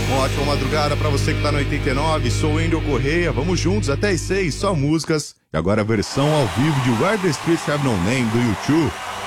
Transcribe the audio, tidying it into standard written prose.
Uma ótima madrugada pra você que tá no 89, sou o Wendel Correia, vamos juntos até as 6, só músicas. E agora a versão ao vivo de Where the Streets Have No Name, do U2.